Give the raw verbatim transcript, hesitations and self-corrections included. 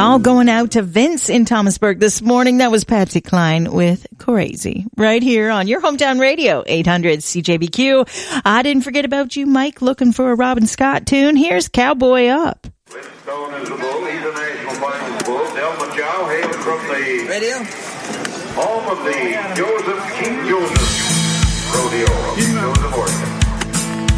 all going out to Vince in Thomasburg this morning. That was Patsy Cline with Crazy right here on your hometown radio, eight hundred C J B Q. I didn't forget about you, Mike, looking for a Robin Scott tune. Here's Cowboy Up. Redstone is the bull. He's a national finals bull. Del Machado hails from the radio home of the Joseph King Joseph Rodeo of Joseph, Oregon.